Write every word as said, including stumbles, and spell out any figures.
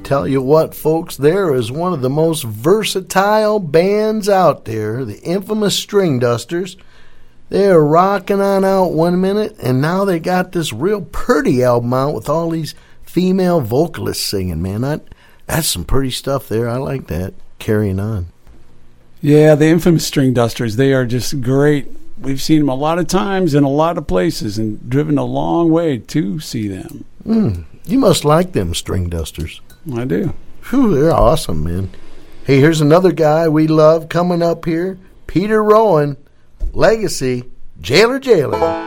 tell you what, folks, there is one of the most versatile bands out there, the infamous String Dusters. They're rocking on out one minute, and now they got this real pretty album out with all these female vocalists singing, man. That, that's some pretty stuff there. I like that. Carrying On. Yeah, the infamous String Dusters, they are just great. We've seen them a lot of times in a lot of places and driven a long way to see them. Mm, you must like them String Dusters. I do. Whew, they're awesome, man. Hey, here's another guy we love coming up here. Peter Rowan, Legacy, Jailer Jailer.